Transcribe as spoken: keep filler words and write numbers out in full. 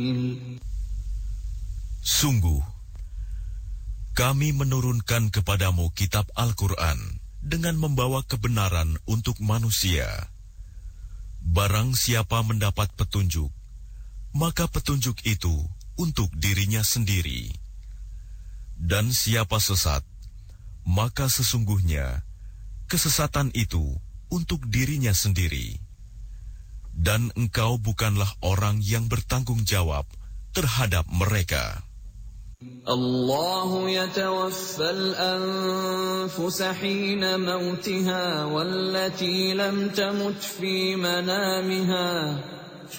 Sungguh, kami menurunkan kepadamu kitab Al-Quran dengan membawa kebenaran untuk manusia. Barang siapa mendapat petunjuk, maka petunjuk itu untuk dirinya sendiri. Dan siapa sesat, maka sesungguhnya kesesatan itu untuk dirinya sendiri. Dan engkau bukanlah orang yang bertanggung jawab terhadap mereka. الله يتوفى الأنفس حين موتها والتي لم تمت في منامها